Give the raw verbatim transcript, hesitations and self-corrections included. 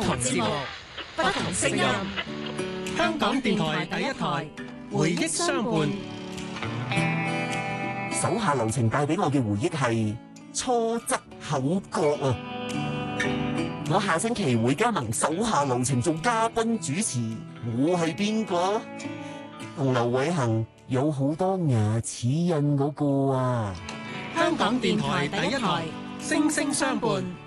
同節目，不同聲音。香港電台第一台，回憶相伴。 手下留情帶俾我嘅回憶係初則口角啊！我下星期會加盟手下留情做嘉賓主持，我係邊個？同劉偉恒有好多牙齒印嗰個啊！ 香港電台第一台，聲聲相伴。